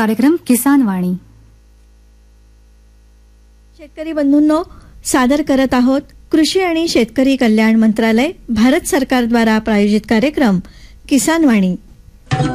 कार्यक्रम किसान वाणी. शेतकरी बंधूंनो, सादर करत आहोत कृषी आणि शेतकरी कल्याण मंत्रालय भारत सरकार द्वारा प्रायोजित कार्यक्रम किसान वाणी.